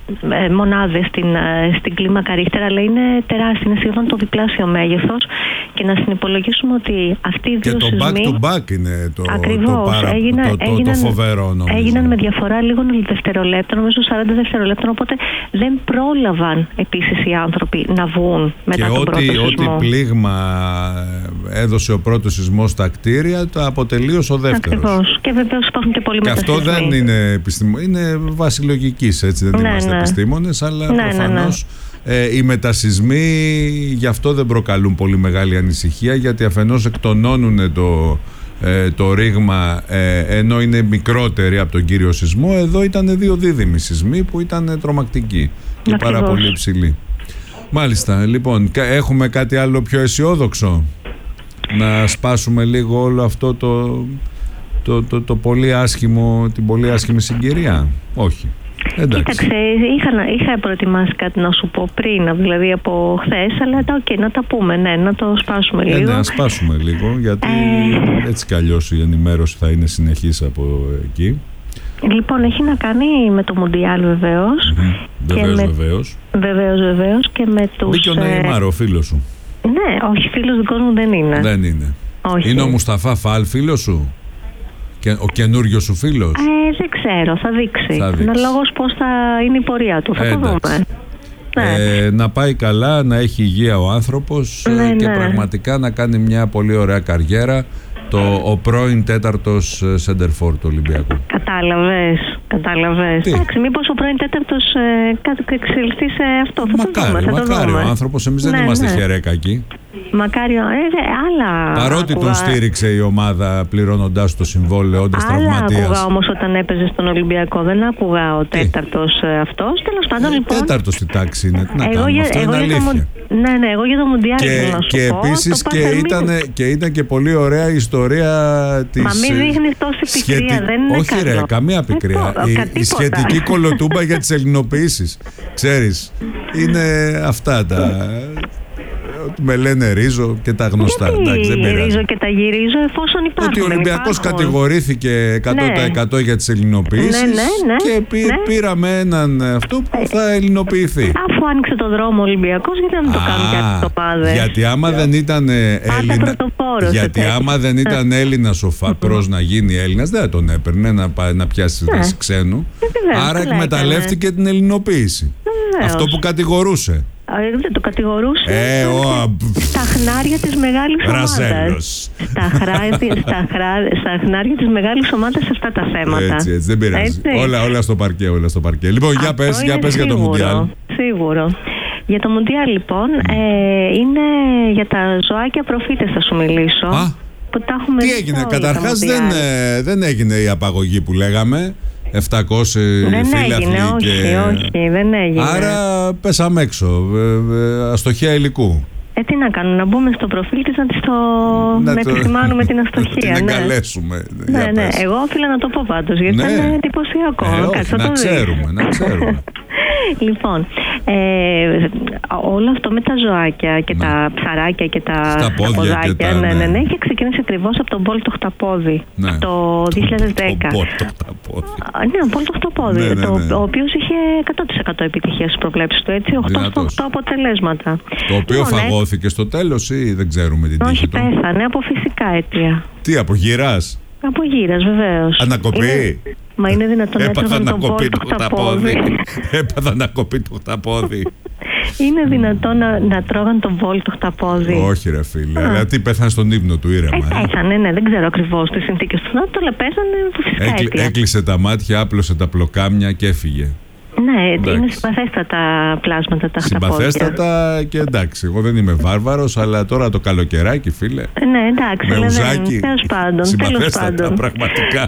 μονάδες στην κλίμακα Ρίχτερ, αλλά είναι τεράστια, είναι σχεδόν το διπλάσιο μέγεθος. Και να συνυπολογίσουμε ότι αυτοί οι δύο σεισμοί. Και το back to back είναι το φοβερό, νομίζω. Έγιναν με διαφορά λίγων δευτερολέπτων, νομίζω 40 δευτερολέπτων, οπότε δεν πρόλαβαν επίσης οι άνθρωποι να βγουν μετά τον πρώτο σεισμό. Και ό,τι πλήγμα έδωσε ο πρώτος σεισμός στα κτίρια, το αποτελείωσε ο δεύτερος. Ακριβώς. Και βεβαίως υπάρχουν και πολλοί μετασχισμοί. Και αυτό δεν είναι είναι βάση λογικής, έτσι, δεν είμαστε επιστήμονες, αλλά προφανώς οι μετασεισμοί γι' αυτό δεν προκαλούν πολύ μεγάλη ανησυχία, γιατί αφενός εκτονώνουν το ρήγμα, ενώ είναι μικρότεροι από τον κύριο σεισμό. Εδώ ήταν δύο δίδυμοι σεισμοί που ήταν τρομακτικοί και πάρα πολύ υψηλοί. Μάλιστα, λοιπόν, έχουμε κάτι άλλο πιο αισιόδοξο? Να σπάσουμε λίγο όλο αυτό το πολύ άσχημο, την πολύ άσχημη συγκυρία? Όχι. Κοίταξε, είχα προετοιμάσει κάτι να σου πω πριν, δηλαδή από χθες, αλλά να τα πούμε, να το σπάσουμε λίγο. Να σπάσουμε λίγο, γιατί έτσι κι αλλιώς η ενημέρωση θα είναι συνεχής από εκεί. Λοιπόν, έχει να κάνει με το Μουντιάλ βεβαίως. Βεβαίως. Και με τους... Μπήκε ο Νεϊμάρ, ο φίλος σου? Ναι, όχι, φίλος δικός μου δεν είναι. Δεν είναι. Όχι. Είναι ο Μουσταφά Φαλ φίλος σου? Ο καινούριος σου φίλος? Δεν ξέρω, θα δείξει. Αναλόγως πώς θα είναι η πορεία του. Θα το δούμε. Να πάει καλά, να έχει υγεία ο άνθρωπος και πραγματικά να κάνει μια πολύ ωραία καριέρα. Ο πρώην τέταρτος σεντερφόρ του Ολυμπιακού. Κατάλαβες. Εντάξει, μήπως ο πρώην τέταρτος εξελιχθεί σε αυτό. Μακάρι ο άνθρωπος, εμείς δεν είμαστε χερέκακοι. Μακάρι, άλλα. Παρότι τον στήριξε η ομάδα πληρώνοντας το συμβόλαιο, όντας τραυματίας. Άλλα άκουγα όμως όταν έπαιζε στον Ολυμπιακό. Δεν άκουγα ο τέταρτος αυτός. Τέλος πάντων, λοιπόν. Τέταρτος στη τάξη είναι. Τι να κάνουμε, αυτό είναι αλήθεια. Ναι, εγώ για το Μουντιάλ και επίσης και ήταν και πολύ ωραία η ιστορία της. Μα μην δείχνεις τόση πικρία, δεν είναι όχι καλό. Ρε, καμία πικρία. Η σχετική κολοτούμπα για τις ελληνοποιήσεις. Ξέρεις, είναι αυτά τα... με λένε Ρίζο και τα γνωστά. Εντάξει, δεν πειράζει. Ρίζο και τα γυρίζω εφόσον υπάρχουν. Ότι ο Ολυμπιακός κατηγορήθηκε 100% για τις ελληνοποιήσεις και πήραμε έναν αυτό που θα ελληνοποιηθεί. Αφού άνοιξε το δρόμο ο Ολυμπιακός, γιατί να μην το κάνουν και άλλοι τοπάδες? Γιατί άμα δεν ήταν Έλληνας ο Φαπρός να γίνει Έλληνας, δεν θα τον έπαιρνε να πιάσει θέση ξένου. Άρα εκμεταλλεύτηκε την ελληνοποίηση. Αυτό που κατηγορούσε. Δεν το κατηγορούσε. Στα χνάρια της μεγάλης ομάδας. Στα χνάρια της μεγάλης ομάδας αυτά τα θέματα. Έτσι, δεν πειράζει. Όλα στο παρκέ. Λοιπόν, για πες για το Μουντιάλ. Σίγουρο. Για το Μουντιάλ, λοιπόν, είναι για τα ζωάκια προφήτες θα σου μιλήσω. Τι έγινε? Καταρχάς δεν έγινε η απαγωγή που λέγαμε. 700 φίλαθλοι όχι, δεν έγινε. Άρα πέσαμε έξω, αστοχία υλικού. Τι να κάνουμε, να μπούμε στο προφίλ της να επισημάνουμε την αστοχία. Να την εγκαλέσουμε. Ναι, εγώ οφείλω να το πω πάντως, γιατί ήταν εντυπωσιακό. Να ξέρουμε. Λοιπόν, όλο αυτό με τα ζωάκια και τα ψαράκια και τα ποδάκια είχε ξεκινήσει ακριβώς από τον Μπολ το χταπόδι το 2010. Ναι, ο Μπολ το χταπόδι, ο οποίος είχε 100% επιτυχία στις προβλέψεις του, έτσι, 8 αποτελέσματα. Το οποίο φαγώθηκε στο τέλος ή δεν ξέρουμε την τύχη του? Όχι, πέθανε από φυσικά αίτια. Τι, από γύρας? Από γύρας, βεβαίως. Ανακοπή? Μα είναι δυνατόν να έπαθα να κοπεί το χταπόδι? Έπαθα να κοπεί το χταπόδι. Είναι δυνατόν να τρώγαν τον Βόλ το χταπόδι? Όχι ρε φίλε, αλλά τι, πέθανε στον ύπνο του ήρεμα? Πέθανε, δεν ξέρω ακριβώς τις συνθήκες του θανάτου, αλλά πέθανε από φυσικά αίτια. Έκλεισε τα μάτια, άπλωσε τα πλοκάμια και έφυγε. Ναι, είναι συμπαθέστατα πλάσματα τα χταπόδια. Συμπαθέστατα και εντάξει, εγώ δεν είμαι βάρβαρος, αλλά τώρα το καλοκαιράκι, φίλε. Ναι, εντάξει, με ουζάκι. Τέλος πάντων. Συμπαθέστατα, πραγματικά.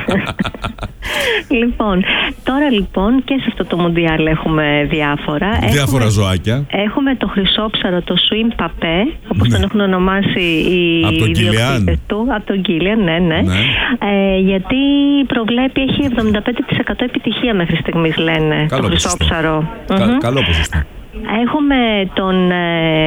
Λοιπόν, τώρα λοιπόν και σε αυτό το Μουντιάλ έχουμε διάφορα ζωάκια. Έχουμε το χρυσόψαρο, το Swim Papé, όπως τον έχουν ονομάσει οι ιδιοκτήτες του. Από τον Κίλιαν, ναι. Γιατί προβλέπει, έχει 75% επιτυχία μέχρι στιγμής, λένε. Καλό χρυσόψαρο. Καλό ποσοστό. Έχουμε τον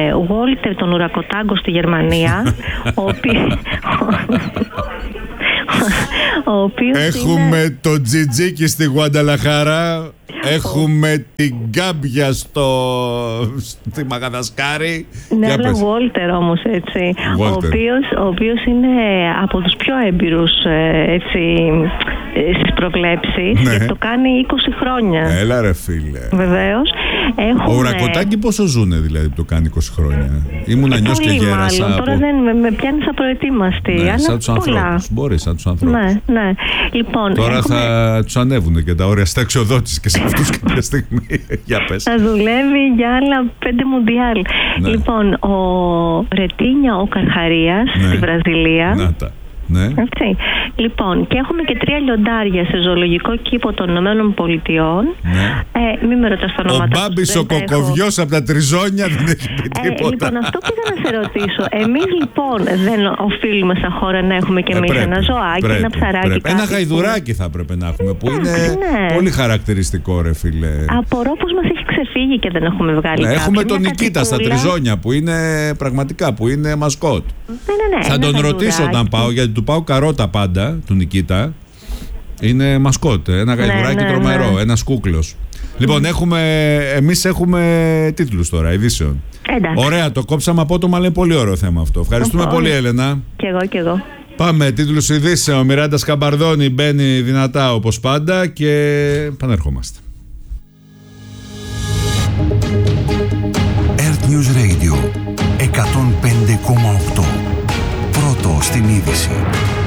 Walter τον Ουρακοτάγκο στη Γερμανία, ο οποίος ο οποίος έχουμε το τζιτζίκι στη Γουανταλαχάρα. Έχουμε την Γκάμπια στη Μαδαγασκάρι. Ναι, αλλά Βόλτερ όμως, έτσι. Ο οποίος είναι από τους πιο έμπειρους, έτσι, στις προβλέψεις. Ναι. Και το κάνει 20 χρόνια. Έλα ρε φίλε. Βεβαίως. Ο Ουρακοτάκη πόσο ζουνε δηλαδή που το κάνει 20 χρόνια? Ήμουν νιός και γέρασα. Τώρα δεν με πιάνεις απροετοίμαστη. Ναι, σαν τους ανθρώπους. Μπορεί, σαν τους ανθρώπους. Ναι. Λοιπόν, τώρα θα τους ανέβουν και τα όρια συνταξιοδότησης και σε αυτούς κάποια στιγμή. Για πες. Θα δουλεύει για άλλα 5 μουντιάλ. Ναι. Λοιπόν, ο Ρετίνια ο Καρχαρίας, ναι, στη Βραζιλία. Να τα. Ναι. Έτσι. Λοιπόν, και έχουμε και 3 λιοντάρια σε ζωολογικό κήπο των Ηνωμένων Πολιτειών. Ναι. Μην με ρωτάς τα ονόματα. Ο Μπάμπης ο Κοκοβιός από τα Τριζόνια δεν έχει πει τίποτα. Λοιπόν, αυτό πήγα να σε ρωτήσω. Εμείς λοιπόν δεν οφείλουμε σαν χώρα να έχουμε και εμείς ένα ζωάκι, ένα ψαράκι. Ένα γαϊδουράκι θα έπρεπε να έχουμε, που είναι πολύ χαρακτηριστικό, ρε φίλε. Απορώ πως μας έχει ξεφύγει και δεν έχουμε βγάλει. Έχουμε τον Νικήτα στα Τριζόνια που είναι πραγματικά, που είναι μασκότ. Ναι. Θα τον ρωτήσω όταν πάω, γιατί του πάω καρότα πάντα, του Νικήτα. Είναι μασκότ, ένα γαϊδουράκι τρομερό, ένας κούκλος. Λοιπόν, εμείς έχουμε τίτλους τώρα, ειδήσεων. Ωραία, το κόψαμε απότομα, αλλά είναι πολύ ωραίο θέμα αυτό. Ευχαριστούμε πολύ, Έλενα. Κι εγώ. Πάμε, τίτλους ειδήσεων. Ο Μιράντα Σκαμπαρδόνη μπαίνει δυνατά όπως πάντα και πανερχόμαστε. Earth News Radio 105,8. Πρώτο στην είδηση.